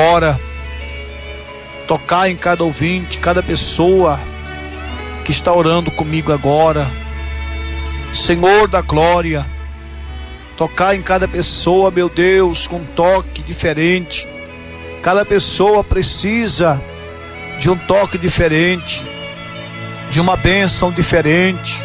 agora tocar em cada ouvinte, cada pessoa que está orando comigo agora. Senhor da glória, tocar em cada pessoa, meu Deus, com um toque diferente. Cada pessoa precisa de um toque diferente, de uma bênção diferente.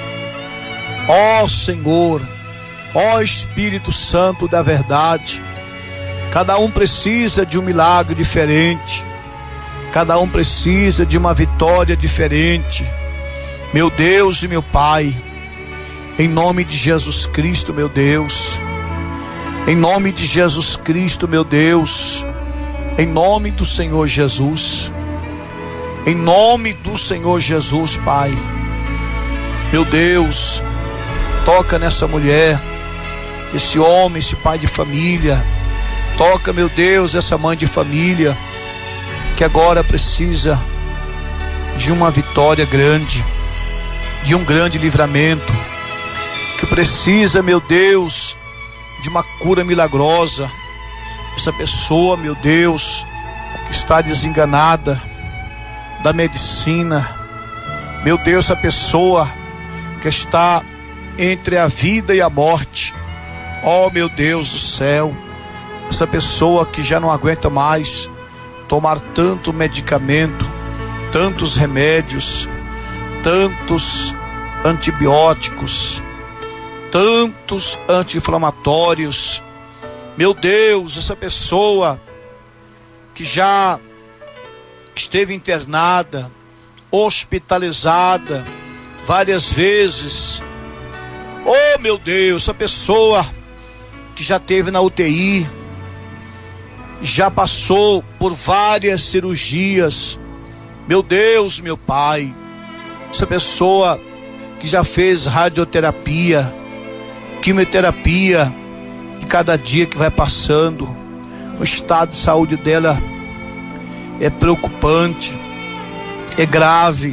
Ó Senhor, ó Espírito Santo da verdade, cada um precisa de um milagre diferente, cada um precisa de uma vitória diferente. Meu Deus e meu Pai, em nome de Jesus Cristo, meu Deus, em nome de Jesus Cristo, meu Deus, em nome do Senhor Jesus, em nome do Senhor Jesus, Pai, meu Deus, toca nessa mulher, esse homem, esse pai de família, toca, meu Deus, essa mãe de família, que agora precisa de uma vitória grande, de um grande livramento, que precisa, meu Deus, de uma cura milagrosa. Essa pessoa, meu Deus, que está desenganada da medicina, meu Deus, essa pessoa que está entre a vida e a morte, ó meu Deus do céu, essa pessoa que já não aguenta mais tomar tanto medicamento, tantos remédios, tantos antibióticos, tantos anti-inflamatórios. Meu Deus, essa pessoa que já esteve internada, hospitalizada várias vezes. Oh meu Deus, essa pessoa que já esteve na UTI, já passou por várias cirurgias. Meu Deus, meu Pai, essa pessoa que já fez radioterapia, quimioterapia, e cada dia que vai passando, o estado de saúde dela é preocupante, é grave,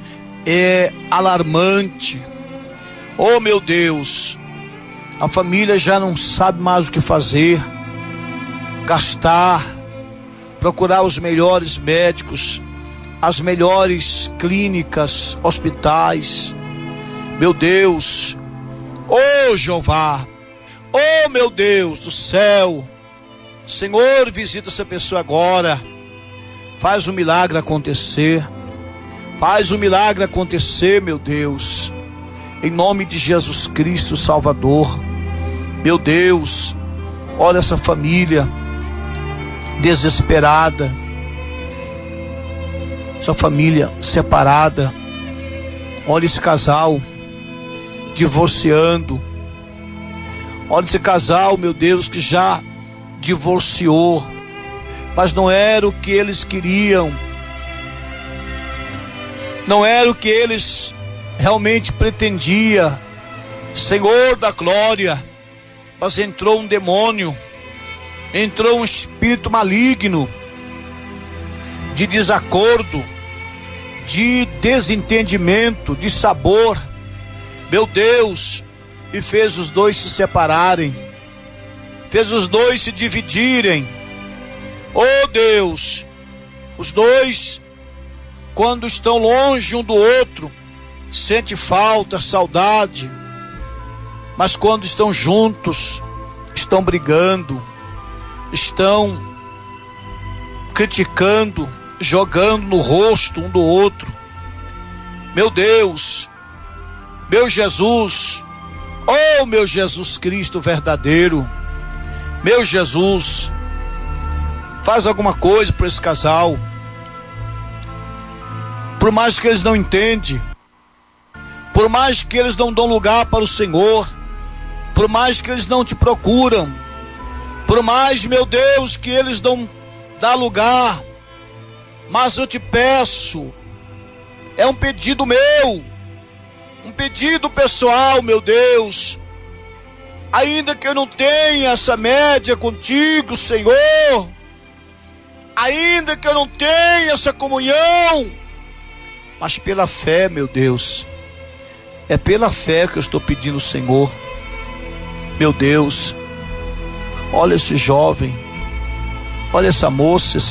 é alarmante. Oh meu Deus, a família já não sabe mais o que fazer, gastar, procurar os melhores médicos, as melhores clínicas, hospitais. Meu Deus, oh Jeová, oh meu Deus do céu, Senhor, visita essa pessoa agora, faz o milagre acontecer, faz o milagre acontecer, meu Deus, em nome de Jesus Cristo Salvador. Meu Deus, olha essa família desesperada, essa família separada, olha esse casal divorciando, olha esse casal, meu Deus, que já divorciou, mas não era o que eles queriam, não era o que eles realmente pretendiam. Senhor da glória, mas entrou um demônio, entrou um espírito maligno de desacordo, de desentendimento, de sabor, meu Deus, e fez os dois se separarem, fez os dois se dividirem. Oh Deus, os dois, quando estão longe um do outro, sente falta, saudade, mas quando estão juntos, estão brigando, estão criticando, jogando no rosto um do outro. Meu Deus, meu Jesus, oh meu Jesus Cristo verdadeiro, meu Jesus, faz alguma coisa para esse casal. Por mais que eles não entendem, por mais que eles não dão lugar para o Senhor, por mais que eles não te procuram, por mais, meu Deus, que eles não dão lugar, mas eu te peço, é um pedido meu, um pedido pessoal, meu Deus, ainda que eu não tenha essa média contigo, Senhor, ainda que eu não tenha essa comunhão, mas pela fé, meu Deus, é pela fé que eu estou pedindo, Senhor. Meu Deus, olha esse jovem, olha essa moça,